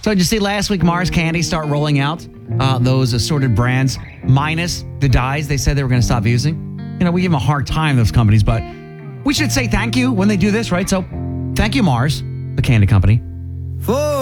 So did you see last week Mars Candy start rolling out those assorted brands minus the dyes they said they were going to stop using? You know, we give them a hard time, those companies, but we should say thank you when they do this, right? So thank you, Mars, the candy company.